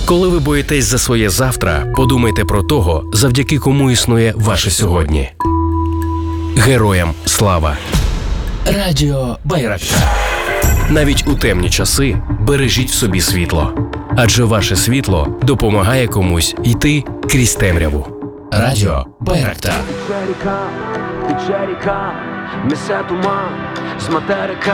Коли ви боїтесь за своє завтра, подумайте про того, завдяки кому існує ваше сьогодні. Героям слава! Радіо Байрактар. Навіть у темні часи бережіть в собі світло. Адже ваше світло допомагає комусь йти крізь темряву. Радіо Байрактар. Тече ріка, несе туман з материка.